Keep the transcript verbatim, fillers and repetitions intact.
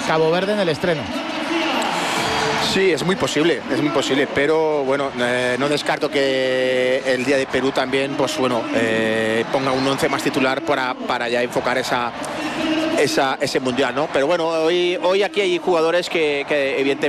Cabo Verde en el estreno. Sí, es muy posible, es muy posible, pero bueno, eh, no descarto que el día de Perú también, pues bueno, eh, ponga un once más titular para, para ya enfocar esa, esa, ese mundial, ¿no? Pero bueno, hoy, hoy aquí hay jugadores que, que evidentemente